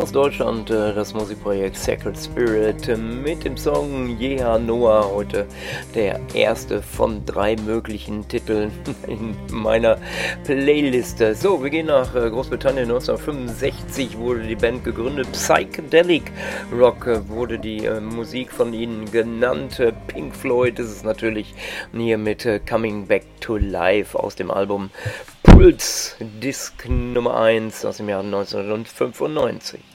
aus Deutschland, das Musikprojekt Sacred Spirit mit dem Song Jeha Noah, heute der erste von 3 möglichen Titeln in meiner Playliste. So, wir gehen nach Großbritannien. 1965 wurde die Band gegründet. Psychedelic Rock wurde die Musik von ihnen genannt. Pink Floyd ist es natürlich, hier mit Coming Back to Life aus dem Album Pulse, Disc Nummer 1 aus dem Jahr 1995.